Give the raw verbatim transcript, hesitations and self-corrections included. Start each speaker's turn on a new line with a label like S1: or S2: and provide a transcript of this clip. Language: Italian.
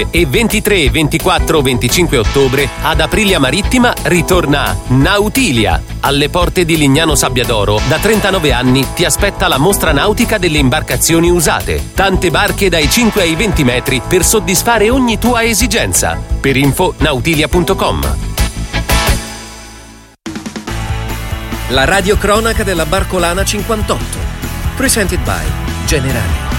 S1: E ventitré, ventiquattro, venticinque ottobre ad Aprilia Marittima ritorna Nautilia. Alle porte di Lignano Sabbiadoro da trentanove anni ti aspetta la mostra nautica delle imbarcazioni usate. Tante barche dai cinque ai venti metri per soddisfare ogni tua esigenza. Per info nautilia punto com.
S2: La radiocronaca della Barcolana cinquantotto. Presented by Generali.